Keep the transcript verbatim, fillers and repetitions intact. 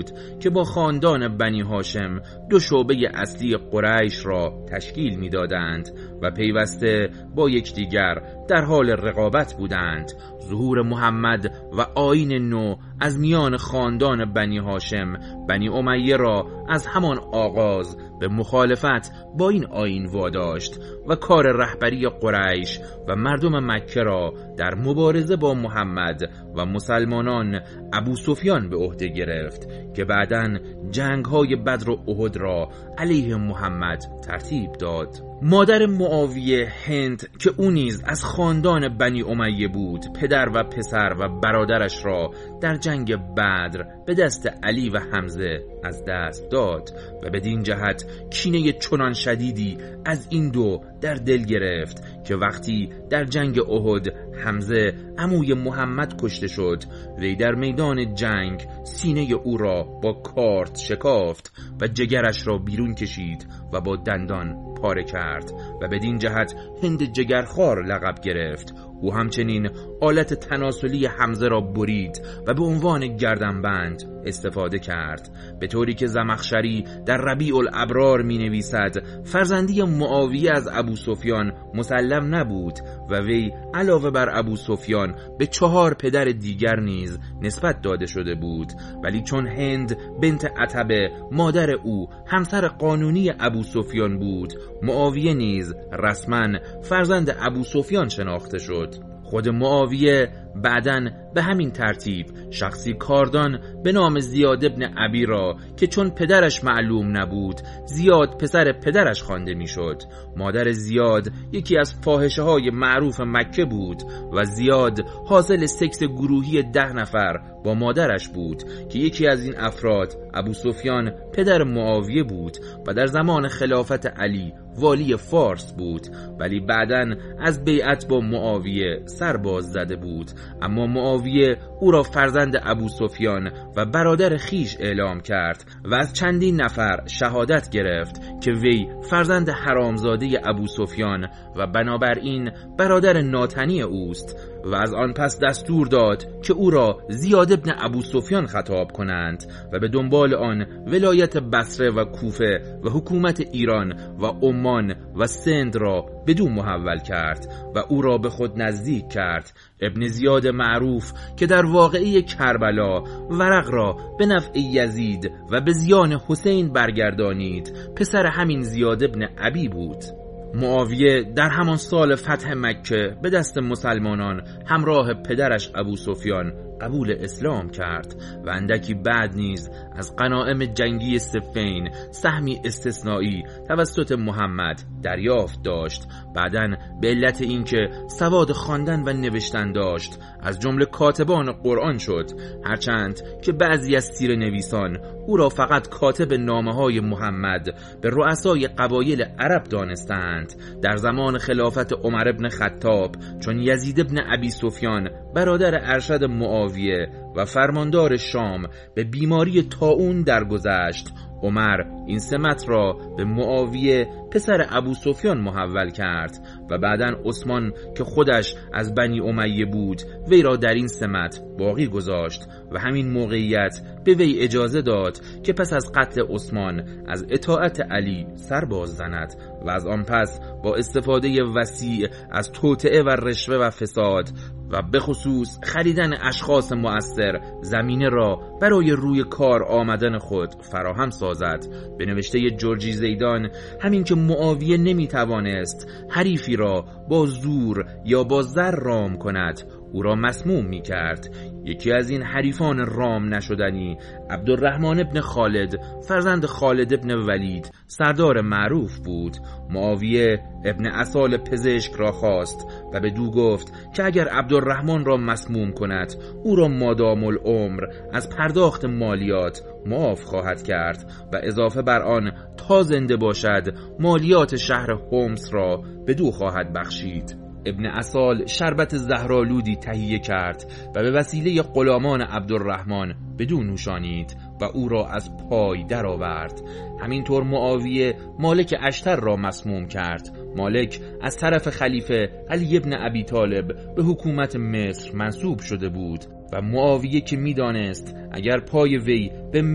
بود که با خاندان بنی هاشم دو شعبه اصلی قریش را تشکیل می‌دادند و پیوسته با یکدیگر در حال رقابت بودند. ظهور محمد و آیین نو از میان خاندان بنی هاشم بنی امیه را از همان آغاز به مخالفت با این آیین واداشت و کار رهبری قریش و مردم مکه را در مبارزه با محمد و مسلمانان ابو سفیان به عهده گرفت که بعداً جنگ‌های بدر و احد را علیه محمد ترتیب داد. مادر معاویه هند که او نیز از خاندان بنی امیه بود، پدر و پسر و برادرش را در جنگ بدر به دست علی و حمزه از دست داد و بدین جهت کینه چنان شدیدی از این دو در دل گرفت که وقتی در جنگ احد حمزه عموی محمد کشته شد، وی در میدان جنگ سینه او را با کارد شکافت و جگرش را بیرون کشید و با دندان پاره کرد و بدین جهت هند جگرخوار لقب گرفت. او همچنین آلت تناسلی حمزه را برید و به عنوان گردنبند استفاده کرد، به طوری که زمخشری در ربیع الابرار می نویسد فرزندی معاویه از ابو سفیان مسلم نبود و وی علاوه بر ابو سفیان به چهار پدر دیگر نیز نسبت داده شده بود، ولی چون هند بنت عتبه مادر او همسر قانونی ابو سفیان بود، معاویه نیز رسما فرزند ابو سفیان شناخته شد. خود معاویه بعداً به همین ترتیب شخصی کاردان به نام زیاد ابن ابی را که چون پدرش معلوم نبود زیاد پسر پدرش خوانده میشد. مادر زیاد یکی از فاحشه های معروف مکه بود و زیاد حاصل سکس گروهی ده نفر با مادرش بود که یکی از این افراد ابو سفیان پدر معاویه بود و در زمان خلافت علی والی فارس بود، ولی بعداً از بیعت با معاویه سرباز زده بود. اما معاویه او را فرزند ابو سفیان و برادر خیش اعلام کرد و از چندین نفر شهادت گرفت که وی فرزند حرامزاده ابو سفیان و بنابراین برادر ناتنی اوست و از آن پس دستور داد که او را زیاد ابن ابو سفیان خطاب کنند و به دنبال آن ولایت بصره و کوفه و حکومت ایران و عمان و سند را بدو محول کرد و او را به خود نزدیک کرد. ابن زیاد معروف که در واقعه کربلا ورق را به نفع یزید و به زیان حسین برگردانید، پسر همین زیاد ابن ابی بود. معاویه در همان سال فتح مکه به دست مسلمانان همراه پدرش ابو سفیان قبول اسلام کرد و اندکی بعد نیز از غنایم جنگی صفین سهمی استثنایی توسط محمد دریافت داشت. بعداً به علت اینکه سواد خواندن و نوشتن داشت از جمله کاتبان قرآن شد، هرچند که بعضی از سیره نویسان او را فقط کاتب نامه‌های محمد به رؤسای قبایل عرب دانستند. در زمان خلافت عمر ابن خطاب چون یزید ابن ابی سفیان برادر ارشد معاویه و فرماندار شام به بیماری طاعون درگذشت، عمر این سمت را به معاویه پسر ابو سفیان محول کرد و بعداً عثمان که خودش از بنی امیه بود وی را در این سمت باقی گذاشت و همین موقعیت به وی اجازه داد که پس از قتل عثمان از اطاعت علی سر باز زند و از آن پس با استفاده وسیع از توطئه و رشوه و فساد و به خصوص خریدن اشخاص مؤثر زمینه را برای روی کار آمدن خود فراهم سازد. به نوشته جورجی زیدان، همین که معاویه نمیتوانست حریفی را با زور یا با زر رام کند، او را مسموم می کرد. یکی از این حریفان رام نشدنی عبدالرحمن ابن خالد فرزند خالد ابن ولید سردار معروف بود. معاویه ابن اصال پزشک را خواست و به دو گفت که اگر عبدالرحمن را مسموم کند او را مادام العمر از پرداخت مالیات معاف خواهد کرد و اضافه بر آن تا زنده باشد مالیات شهر حمص را به دو خواهد بخشید. ابن اصال شربت زهرآلودی تهیه کرد و به وسیله غلامان عبدالرحمن بدون نوشانید و او را از پای درآورد. همینطور معاویه مالک اشتر را مسموم کرد. مالک از طرف خلیفه علی ابن ابی طالب به حکومت مصر منصوب شده بود و معاویه که میدانست اگر پای وی به